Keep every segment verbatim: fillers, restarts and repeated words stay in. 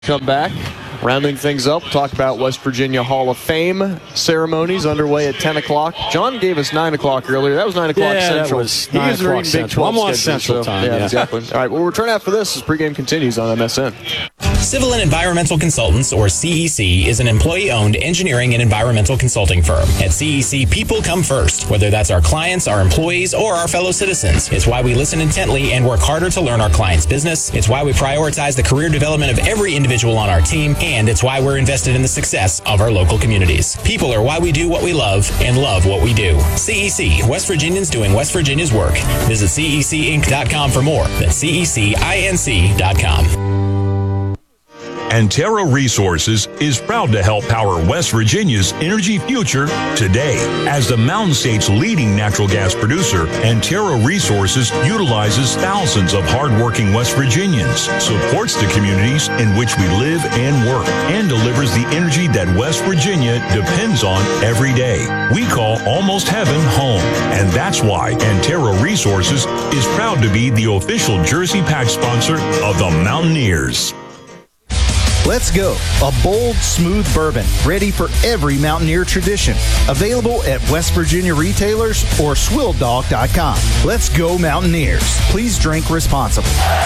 Come back, rounding things up, talk about West Virginia Hall of Fame ceremonies underway at ten o'clock. John gave us nine o'clock earlier. That was nine o'clock yeah, Central. That was nine He's o'clock Central. I'm on schedule, Central so, time. Yeah, yeah, exactly. All right, well, we'll return after this as pregame continues on M S N. Civil and Environmental Consultants, or C E C, is an employee-owned engineering and environmental consulting firm. At C E C, people come first, whether that's our clients, our employees, or our fellow citizens. It's why we listen intently and work harder to learn our clients' business. It's why we prioritize the career development of every individual on our team, and it's why we're invested in the success of our local communities. People are why we do what we love and love what we do. C E C, West Virginians doing West Virginia's work. Visit C E C inc dot com for more. That's C E C inc dot com. Antero Resources is proud to help power West Virginia's energy future today. As the Mountain State's leading natural gas producer, Antero Resources utilizes thousands of hardworking West Virginians, supports the communities in which we live and work, and delivers the energy that West Virginia depends on every day. We call almost heaven home, and that's why Antero Resources is proud to be the official Jersey Pack sponsor of the Mountaineers. Let's go. A bold, smooth bourbon, ready for every Mountaineer tradition. Available at West Virginia retailers or swill dog dot com. Let's go Mountaineers. Please drink responsibly.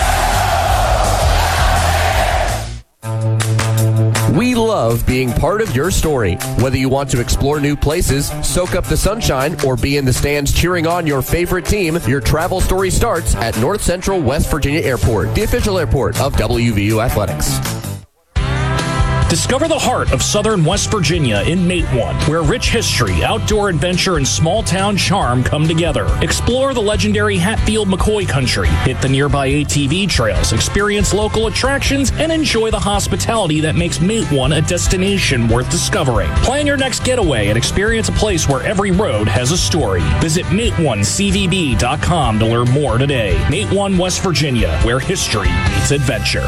We love being part of your story. Whether you want to explore new places, soak up the sunshine, or be in the stands cheering on your favorite team, your travel story starts at North Central West Virginia Airport, the official airport of W V U Athletics. Discover the heart of southern West Virginia in Matewan, where rich history, outdoor adventure, and small-town charm come together. Explore the legendary Hatfield-McCoy country, hit the nearby A T V trails, experience local attractions, and enjoy the hospitality that makes Matewan a destination worth discovering. Plan your next getaway and experience a place where every road has a story. Visit Matewan C V B dot com to learn more today. Matewan, West Virginia, where history meets adventure.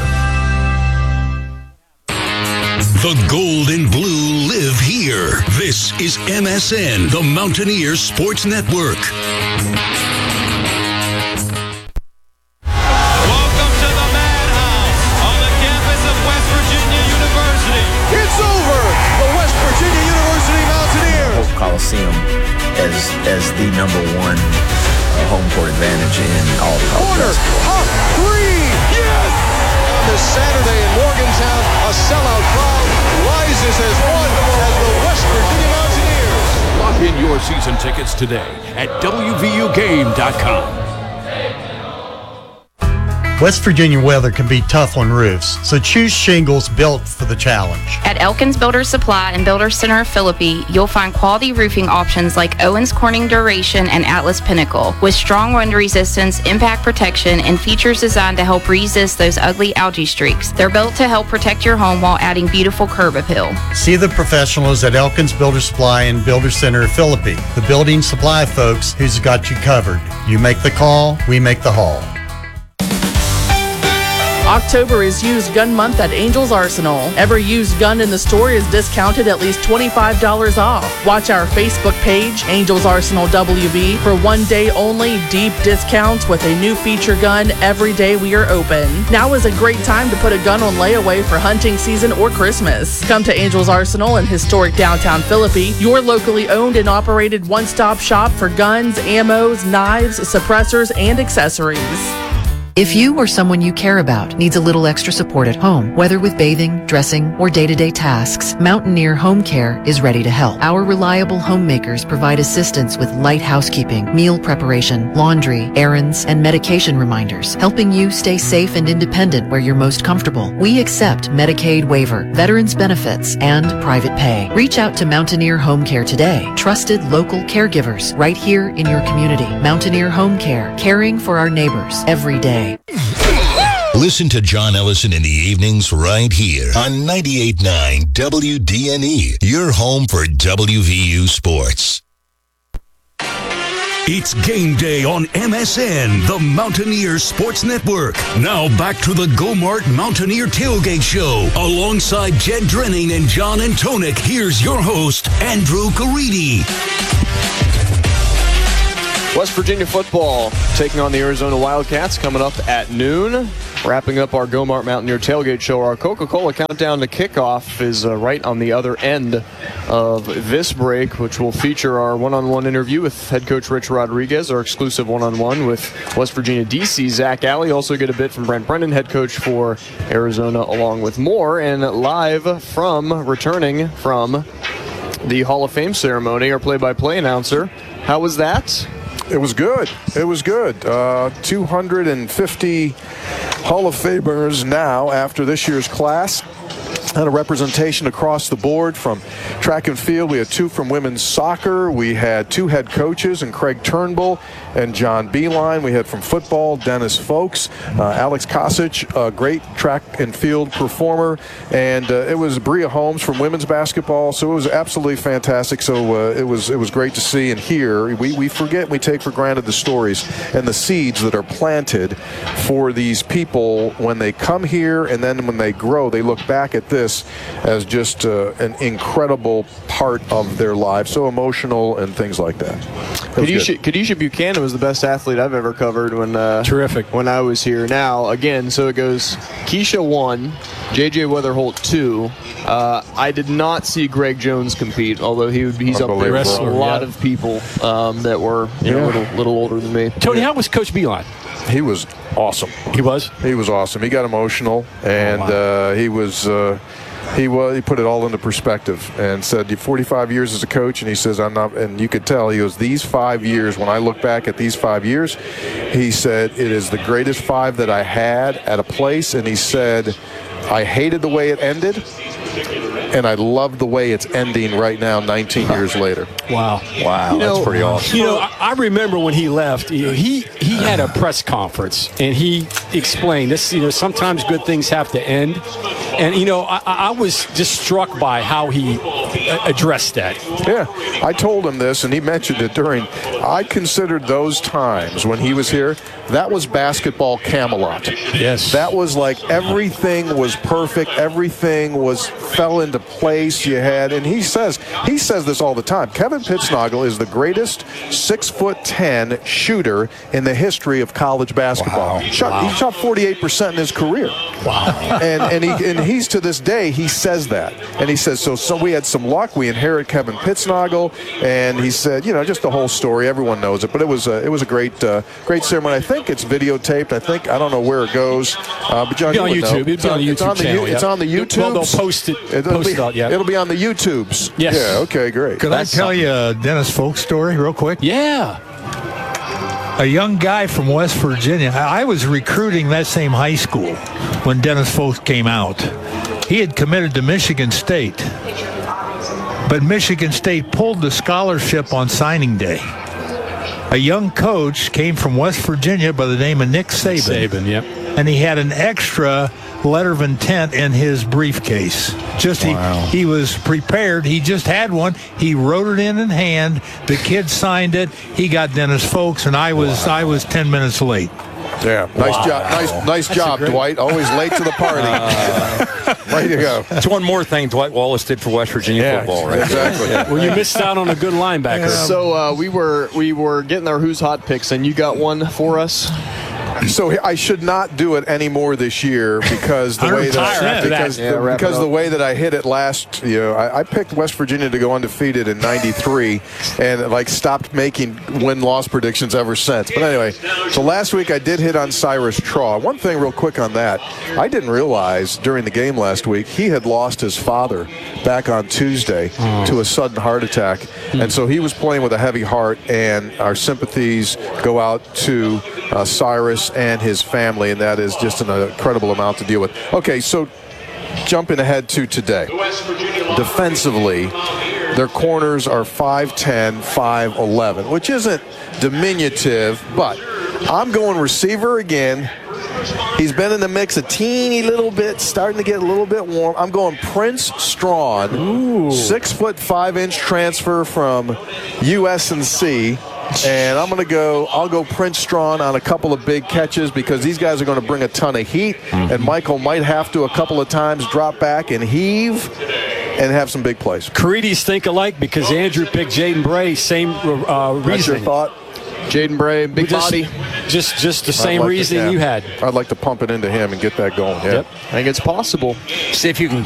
The gold and blue live here. This is M S N, the Mountaineers Sports Network. Welcome to the Madhouse on the campus of West Virginia University. It's over! The West Virginia University Mountaineers. Hope Coliseum as as the number one uh, home court advantage in all of college basketball. Up three! Yes! This Saturday in Morgantown, a sellout crowd rises as one as the West Virginia Mountaineers. Lock in your season tickets today at W V U game dot com. West Virginia weather can be tough on roofs, so choose shingles built for the challenge. At Elkins Builder Supply and Builder Center of Philippi, you'll find quality roofing options like Owens Corning Duration and Atlas Pinnacle, with strong wind resistance, impact protection, and features designed to help resist those ugly algae streaks. They're built to help protect your home while adding beautiful curb appeal. See the professionals at Elkins Builder Supply and Builder Center of Philippi, the building supply folks who's got you covered. You make the call, we make the haul. October is Used Gun Month at Angels Arsenal. Every used gun in the store is discounted at least twenty-five dollars off. Watch our Facebook page, Angels Arsenal W V, for one day only deep discounts with a new feature gun every day we are open. Now is a great time to put a gun on layaway for hunting season or Christmas. Come to Angels Arsenal in historic downtown Philippi, your locally owned and operated one-stop shop for guns, ammos, knives, suppressors, and accessories. If you or someone you care about needs a little extra support at home, whether with bathing, dressing, or day-to-day tasks, Mountaineer Home Care is ready to help. Our reliable homemakers provide assistance with light housekeeping, meal preparation, laundry, errands, and medication reminders, helping you stay safe and independent where you're most comfortable. We accept Medicaid waiver, veterans benefits, and private pay. Reach out to Mountaineer Home Care today. Trusted local caregivers right here in your community. Mountaineer Home Care, caring for our neighbors every day. Listen to John Ellison in the evenings right here on ninety-eight point nine W D N E, your home for W V U Sports. It's game day on M S N, the Mountaineer Sports Network. Now back to the Go-Mart Mountaineer Tailgate Show. Alongside Jed Drenning and John Antonik, here's your host, Andrew Caridi. West Virginia football taking on the Arizona Wildcats coming up at noon. Wrapping up our Go-Mart Mountaineer Tailgate Show, our Coca-Cola countdown to kickoff is uh, right on the other end of this break, which will feature our one-on-one interview with head coach Rich Rodriguez, our exclusive one-on-one with West Virginia D C Zach Alley. Also get a bit from Brent Brennan, head coach for Arizona, along with more. And live from, returning from the Hall of Fame ceremony, our play-by-play announcer. How was that? It was good. It was good. Uh, two hundred fifty Hall of Famers now after this year's class. Had a representation across the board from track and field. We had two from women's soccer. We had two head coaches, and Craig Turnbull and John Beeline. We had from football, Dennis Folks, uh, Alex Kosic, a great track and field performer, and uh, it was Bria Holmes from women's basketball. So it was absolutely fantastic. So uh, it was it was great to see and hear. We we forget, we take for granted the stories and the seeds that are planted for these people when they come here, and then when they grow, they look back at this as just uh, an incredible part of their lives, so emotional and things like that. Kadisha, Kadisha Buchanan was the best athlete I've ever covered when uh, terrific when I was here. Now again, so it goes Keisha one, J J Weatherholt two. Uh, I did not see Greg Jones compete, although he would, he's up there with a lot yeah. of people um, that were you know, yeah. a little, little older than me. Tony, how was Coach Beeline? He was awesome. He was? He was awesome. He got emotional, and oh, wow. uh, he was uh, he was he put it all into perspective and said, "You forty-five years as a coach," and he says, "I'm not." And you could tell he goes, "These five years. When I look back at these five years, he said it is the greatest five that I had at a place." And he said, "I hated the way it ended, and I love the way it's ending right now, nineteen years later." Wow. Wow, you know, that's pretty awesome. You know, I, I remember when he left, you know, he, he had a press conference, and he explained this, you know, sometimes good things have to end. And, you know, I, I was just struck by how he addressed that. Yeah, I told him this, and he mentioned it during, I considered those times when he was here, that was basketball Camelot. Yes. That was like everything was perfect. Everything was fell into place. You had, and he says, he says this all the time. Kevin Pittsnoggle is the greatest six foot ten shooter in the history of college basketball. Wow. Shot, Wow. He shot forty-eight percent in his career. Wow. And and he and he's to this day he says that, and he says so. So we had some luck. We inherit Kevin Pittsnoggle, and he said, you know, just the whole story. Everyone knows it, but it was a, it was a great uh, great ceremony. I think it's videotaped. I think I don't know where it goes, uh, but John, It'll be you on would YouTube. know. It's on the YouTube it's on the, channel. It's yeah. on the YouTube. Well, they'll post it. It'll post be, it out, yeah. It'll be on the YouTubes. Yes. Yeah. Okay. Great. Could That's I tell something. you a Dennis Folks story real quick? Yeah. A young guy from West Virginia. I was recruiting that same high school when Dennis Folks came out. He had committed to Michigan State, but Michigan State pulled the scholarship on signing day. A young coach came from West Virginia by the name of Nick Saban. Saban, yep. And he had an extra letter of intent in his briefcase. Just wow. he, he was prepared. He just had one. He wrote it in in hand. The kid signed it. He got Dennis Folks, and I was wow. I was ten minutes late. Yeah, nice wow. job, nice nice That's job, great... Dwight. Always late to the party. Uh, Way to go. That's one more thing Dwight Wallace did for West Virginia yeah, football, right? Exactly. Yeah. Well, you missed out on a good linebacker. Yeah. So uh, we were we were getting our Who's Hot picks, and you got one for us. So I should not do it anymore this year because the way that I, because, yeah, the, because the way that I hit it last, you know, I, I picked West Virginia to go undefeated in ninety-three, and like stopped making win-loss predictions ever since. But anyway, so last week I did hit on Cyrus Traw. One thing real quick on that, I didn't realize during the game last week he had lost his father back on Tuesday oh. to a sudden heart attack, mm. and so he was playing with a heavy heart. And our sympathies go out to uh, Cyrus and his family, and that is just an incredible amount to deal with. Okay, so jumping ahead to today. Defensively, their corners are five ten, five eleven, which isn't diminutive, but I'm going receiver again. He's been in the mix a teeny little bit, starting to get a little bit warm. I'm going Prince Strawn, Ooh. six foot five inch transfer from U S and C. And I'm going to go, I'll go Prince Strawn on a couple of big catches because these guys are going to bring a ton of heat. Mm-hmm. And Michael might have to a couple of times drop back and heave and have some big plays. Carides think alike because Andrew picked Jaden Bray, same uh, reason. That's your thought? Jaden Bray, big just, body. just just the I'd same like to- reason yeah. you had. I'd like to pump it into him and get that going. Yeah. Yep. I think it's possible. See if you can